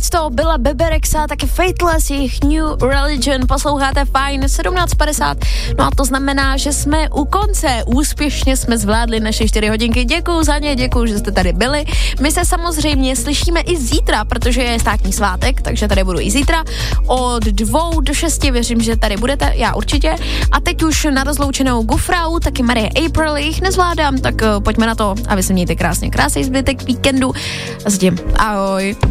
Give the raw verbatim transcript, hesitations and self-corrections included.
to byla Bebe Rexha, taky Faithless, jejich New Religion, posloucháte Fajn, sedmnáct padesát, no a to znamená, že jsme u konce, úspěšně jsme zvládli naše čtyři hodinky, děkuju za ně, děkuju, že jste tady byli, my se samozřejmě slyšíme i zítra, protože je státní svátek, takže tady budu i zítra, od dvou do šesti, věřím, že tady budete, já určitě, a teď už na rozloučenou Gufrau, taky Marie April, jich nezvládám, tak uh, pojďme na to a vy se mějte krásně, krásný zbytek víkendu, s tím, ahoj.